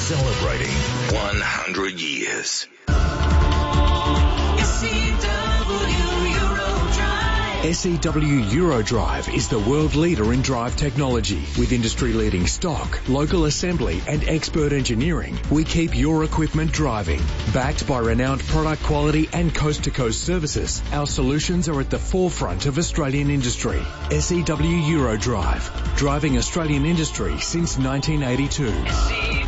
Celebrating 100 years. SEW Eurodrive is the world leader in drive technology. With industry-leading stock, local assembly and expert engineering, we keep your equipment driving. Backed by renowned product quality and coast-to-coast services, our solutions are at the forefront of Australian industry. SEW Eurodrive, driving Australian industry since 1982.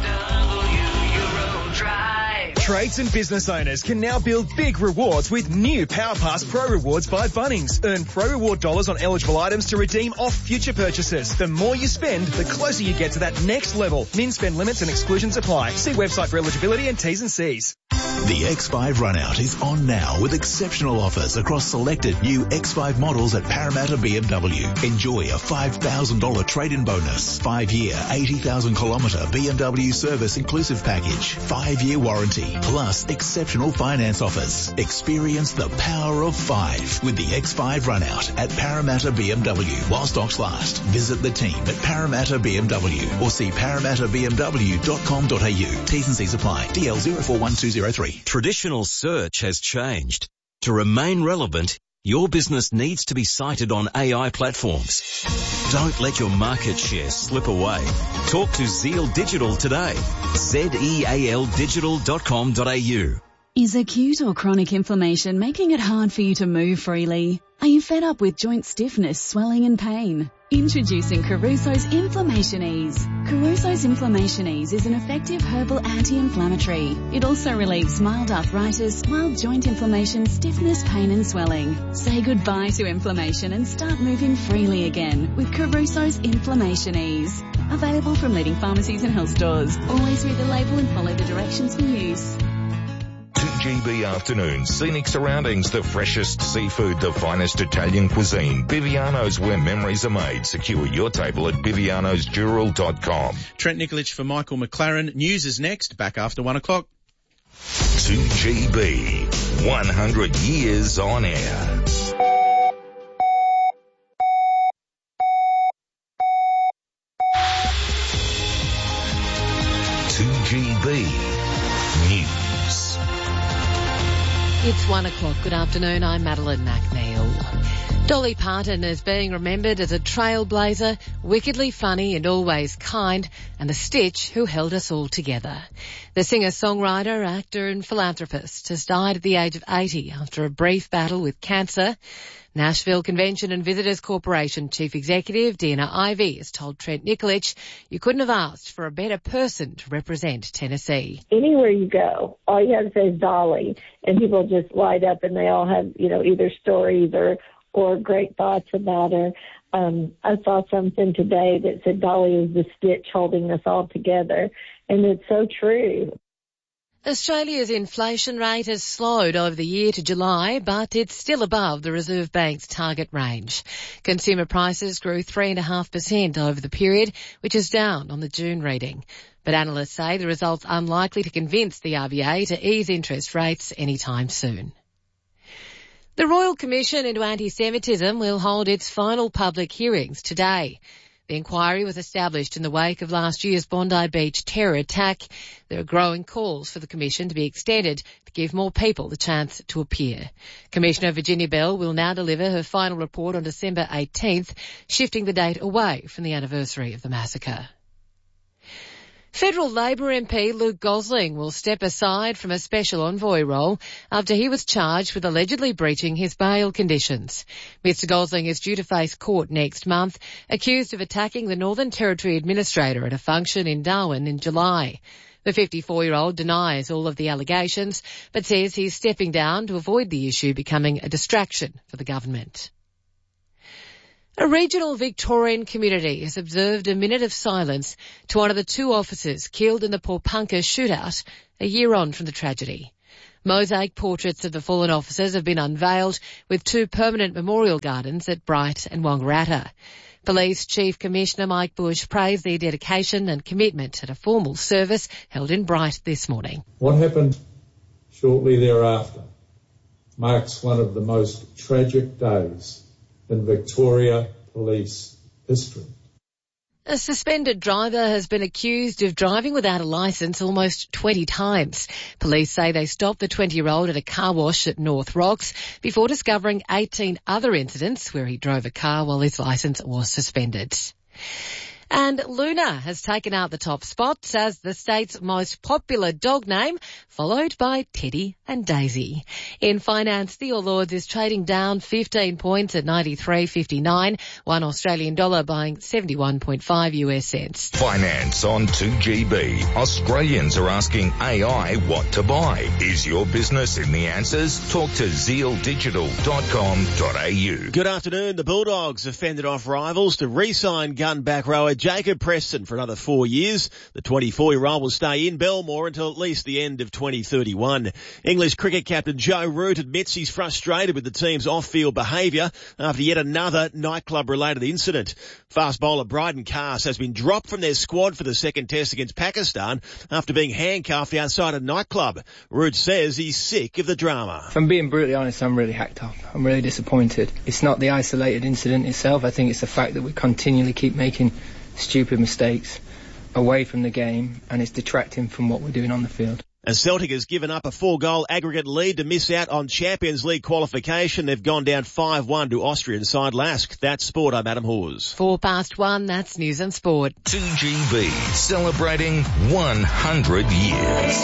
Trades and business owners can now build big rewards with new PowerPass Pro Rewards by Bunnings. Earn Pro Reward dollars on eligible items to redeem off future purchases. The more you spend, the closer you get to that next level. Min spend limits and exclusions apply. See website for eligibility and T's and C's. The X5 Runout is on now with exceptional offers across selected new X5 models at Parramatta BMW. Enjoy a $5,000 trade-in bonus, 5-year, 80,000 kilometre BMW service inclusive package, 5-year warranty, plus exceptional finance offers. Experience the power of 5 with the X5 Runout at Parramatta BMW while stocks last. Visit the team at Parramatta BMW or see parramattabmw.com.au. T's and C's apply. DL 041203. Traditional search has changed. To remain relevant, your business needs to be cited on AI platforms. Don't let your market share slip away. Talk to Zeal Digital today. zealdigital.com.au. Is acute or chronic inflammation making it hard for you to move freely? Are you fed up with joint stiffness, swelling and pain? Introducing Caruso's Inflammation Ease. Caruso's Inflammation Ease is an effective herbal anti-inflammatory. It also relieves mild arthritis, mild joint inflammation, stiffness, pain and swelling. Say goodbye to inflammation and start moving freely again with Caruso's Inflammation Ease. Available from leading pharmacies and health stores. Always read the label and follow the directions for use. 2GB afternoon, scenic surroundings, the freshest seafood, the finest Italian cuisine. Biviano's, where memories are made. Secure your table at bivianosdural.com. Trent Nikolic for Michael McLaren. News is next, back after 1 o'clock. 2GB, 100 years on air. News. It's 1 o'clock. Good afternoon. I'm Madeline McNeil. Dolly Parton is being remembered as a trailblazer, wickedly funny and always kind, and a stitch who held us all together. The singer-songwriter, actor and philanthropist has died at the age of 80 after a brief battle with cancer. Nashville Convention and Visitors Corporation Chief Executive Dina Ivey has told Trent Nikolic, you couldn't have asked for a better person to represent Tennessee. Anywhere you go, all you have to say is Dolly, and people just light up and they all have, either stories or great thoughts about her. I saw something today that said Dolly is the stitch holding us all together, and it's so true. Australia's inflation rate has slowed over the year to July, but it's still above the Reserve Bank's target range. Consumer prices grew 3.5% over the period, which is down on the June reading. But analysts say the result's unlikely to convince the RBA to ease interest rates anytime soon. The Royal Commission into Anti-Semitism will hold its final public hearings today. The inquiry was established in the wake of last year's Bondi Beach terror attack. There are growing calls for the Commission to be extended to give more people the chance to appear. Commissioner Virginia Bell will now deliver her final report on December 18th, shifting the date away from the anniversary of the massacre. Federal Labor MP Luke Gosling will step aside from a special envoy role after he was charged with allegedly breaching his bail conditions. Mr Gosling is due to face court next month, accused of attacking the Northern Territory Administrator at a function in Darwin in July. The 54-year-old denies all of the allegations, but says he's stepping down to avoid the issue becoming a distraction for the government. A regional Victorian community has observed a minute of silence to one of the 2 officers killed in the Porepunkah shootout a year on from the tragedy. Mosaic portraits of the fallen officers have been unveiled with 2 permanent memorial gardens at Bright and Wangaratta. Police Chief Commissioner Mike Bush praised their dedication and commitment at a formal service held in Bright this morning. What happened shortly thereafter marks one of the most tragic days in Victoria Police history. A suspended driver has been accused of driving without a licence almost 20 times. Police say they stopped the 20-year-old at a car wash at North Rocks before discovering 18 other incidents where he drove a car while his licence was suspended. And Luna has taken out the top spots as the state's most popular dog name, followed by Teddy and Daisy. In finance, the All Ords is trading down 15 points at 93.59, $1 Australian dollar buying 71.5 US cents. Finance on 2GB. Australians are asking AI what to buy. Is your business in the answers? Talk to zealdigital.com.au. Good afternoon. The Bulldogs have fended off rivals to re-sign gun back rower Jacob Preston for another 4 years. The 24-year-old will stay in Belmore until at least the end of 2031. English cricket captain Joe Root admits he's frustrated with the team's off-field behaviour after yet another nightclub-related incident. Fast bowler Bryden Cass has been dropped from their squad for the second test against Pakistan after being handcuffed outside a nightclub. Root says he's sick of the drama. If I'm being brutally honest, I'm really hacked up. I'm really disappointed. It's not the isolated incident itself. I think it's the fact that we continually keep making stupid mistakes away from the game, and it's detracting from what we're doing on the field. As Celtic has given up a 4-goal aggregate lead to miss out on Champions League qualification, they've gone down 5-1 to Austrian side Lask. That's sport. I'm Adam Hawes. 1:04, that's news and sport. 2GB, celebrating 100 years.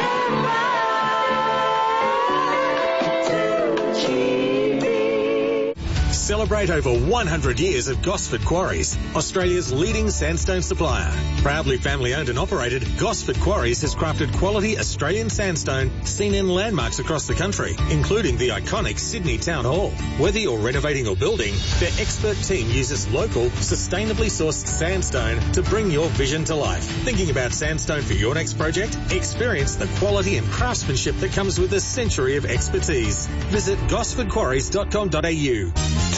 Celebrate over 100 years of Gosford Quarries, Australia's leading sandstone supplier. Proudly family owned and operated, Gosford Quarries has crafted quality Australian sandstone seen in landmarks across the country, including the iconic Sydney Town Hall. Whether you're renovating or building, their expert team uses local, sustainably sourced sandstone to bring your vision to life. Thinking about sandstone for your next project? Experience the quality and craftsmanship that comes with a century of expertise. Visit gosfordquarries.com.au.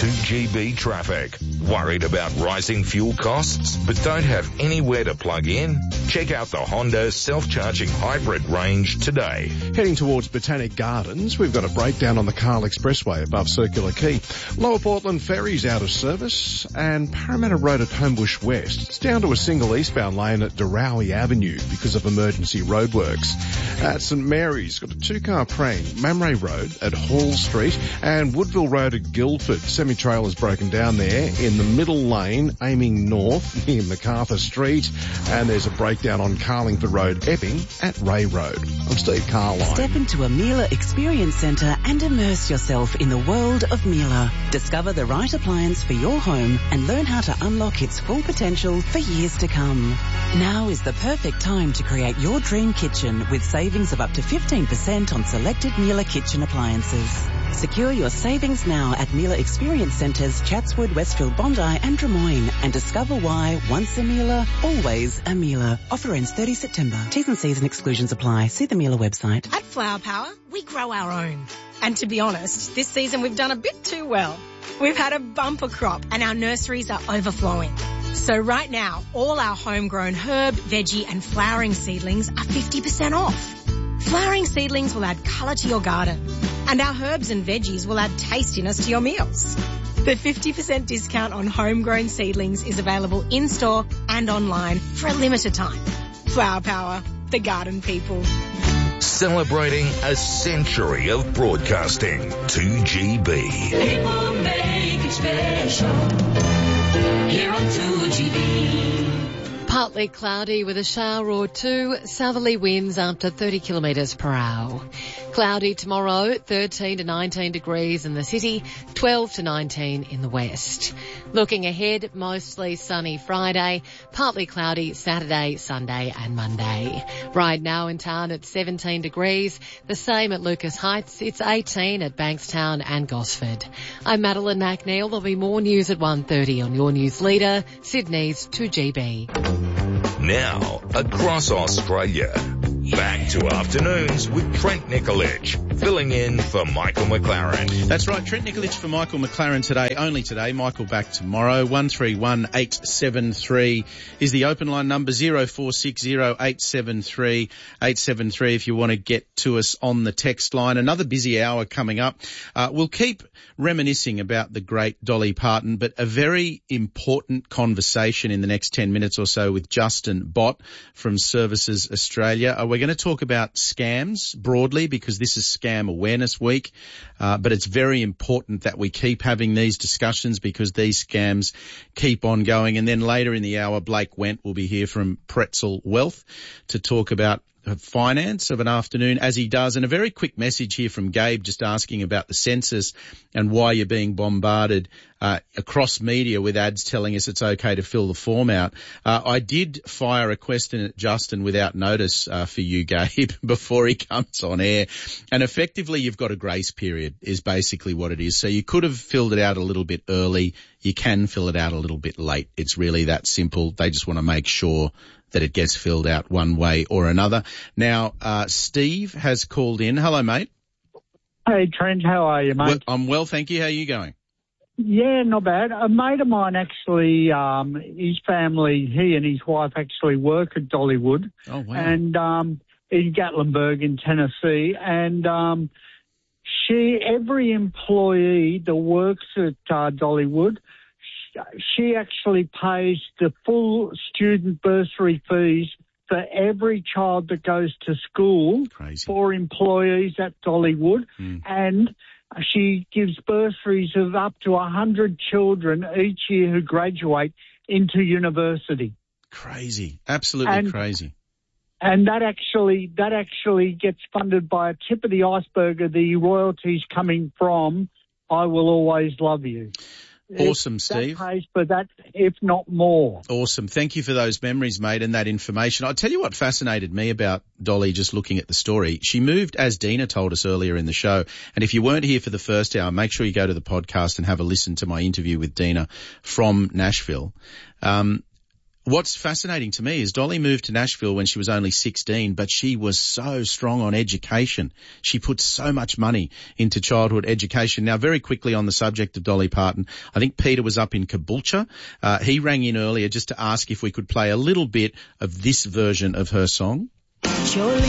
2GB traffic. Worried about rising fuel costs but don't have anywhere to plug in? Check out the Honda self-charging hybrid range today. Heading towards Botanic Gardens, we've got a breakdown on the Carl Expressway above Circular Quay. Lower Portland Ferry's out of service, and Parramatta Road at Homebush West. It's down to a single eastbound lane at Duraoui Avenue because of emergency roadworks. At St Mary's, got a 2-car prank, Mamre Road at Hall Street, and Woodville Road at Guildford. Semi-trailer's broken down there in the middle lane, aiming north near MacArthur Street, and there's a breakdown on Carlingford Road, Epping at Ray Road. I'm Steve Carline. Step into a Miele Experience Centre and immerse yourself in the world of Miele. Discover the right appliance for your home and learn how to unlock its full potential for years to come. Now is the perfect time to create your dream kitchen with savings of up to 15% on selected Miele kitchen appliances. Secure your savings now at Miele Experience Centres, Chatswood, Westfield, Bondi and Drummoyne, and discover why once a Miele, always a Miele. Offer ends 30 September. T's and C's and exclusions apply. See the Miele website. At Flower Power, we grow our own. And to be honest, this season we've done a bit too well. We've had a bumper crop and our nurseries are overflowing. So right now, all our homegrown herb, veggie and flowering seedlings are 50% off. Flowering seedlings will add colour to your garden, and our herbs and veggies will add tastiness to your meals. The 50% discount on homegrown seedlings is available in-store and online for a limited time. Flower Power, the garden people. Celebrating a century of broadcasting. 2GB. People make it special here on 2GB. Partly cloudy with a shower or two, southerly winds up to 30 kilometres per hour. Cloudy tomorrow, 13 to 19 degrees in the city, 12 to 19 in the west. Looking ahead, mostly sunny Friday, partly cloudy Saturday, Sunday and Monday. Right now in town at 17 degrees, the same at Lucas Heights, it's 18 at Bankstown and Gosford. I'm Madeline McNeil. There'll be more news at 1:30 on your news leader, Sydney's 2GB. Now, across Australia, Back to afternoons with Trent Nikolic, filling in for Michael McLaren. That's right, Trent Nikolic for Michael McLaren today, only today. Michael back tomorrow. 131873 is the open line number, 0460873873 if you want to get to us on the text line. Another busy hour coming up. We'll keep reminiscing about the great Dolly Parton, but a very important conversation in the next 10 minutes or so with Justin Bott from Services Australia. We're going to talk about scams broadly because this is Scam Awareness Week, but it's very important that we keep having these discussions because these scams keep on going. And then later in the hour, Blake Wendt will be here from Pretzel Wealth to talk about finance of an afternoon, as he does. And a very quick message here from Gabe just asking about the census and why you're being bombarded across media with ads telling us it's okay to fill the form out. I did fire a question at Justin without notice for you, Gabe, before he comes on air. And effectively, you've got a grace period is basically what it is. So you could have filled it out a little bit early. You can fill it out a little bit late. It's really that simple. They just want to make sure that it gets filled out one way or another. Now, Steve has called in. Hello, mate. Hey, Trent. How are you, mate? Well, I'm well, thank you. How are you going? Yeah, not bad. A mate of mine actually, his family, he and his wife actually work at Dollywood. Oh, wow. And in Gatlinburg in Tennessee. And every employee that works at Dollywood, she actually pays the full student bursary fees for every child that goes to school. Crazy. For employees at Dollywood. And she gives bursaries of up to 100 children each year who graduate into university. Crazy. Absolutely crazy. And that actually gets funded by a tip of the iceberg of the royalties coming from I Will Always Love You. Awesome, Steve. That pays for that, if not more. Awesome. Thank you for those memories, mate, and that information. I'll tell you what fascinated me about Dolly just looking at the story. She moved, as Dina told us earlier in the show, and if you weren't here for the first hour, make sure you go to the podcast and have a listen to my interview with Dina from Nashville. What's fascinating to me is Dolly moved to Nashville when she was only 16, but she was so strong on education. She put so much money into childhood education. Now, very quickly on the subject of Dolly Parton, I think Peter was up in Caboolture. He rang in earlier just to ask if we could play a little bit of this version of her song. Surely